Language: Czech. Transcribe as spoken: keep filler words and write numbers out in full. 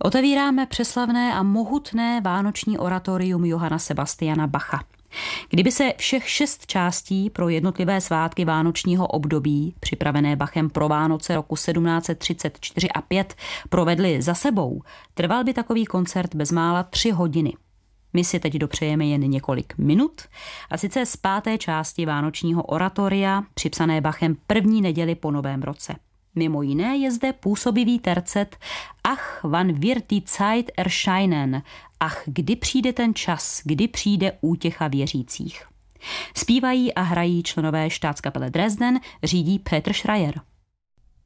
Otevíráme přeslavné a mohutné vánoční oratorium Johanna Sebastiana Bacha. Kdyby se všech šest částí pro jednotlivé svátky vánočního období, připravené Bachem pro Vánoce roku sedmnáct set třicet čtyři a pět, provedly za sebou, trval by takový koncert bezmála tři hodiny. My si teď dopřejeme jen několik minut, a sice z páté části vánočního oratoria, připsané Bachem první neděli po novém roce. Mimo jiné je zde působivý tercet Ach, wann wird die Zeit erscheinen, ach, kdy přijde ten čas, kdy přijde útěcha věřících. Zpívají a hrají členové Staatskapelle Dresden, řídí Peter Schreier.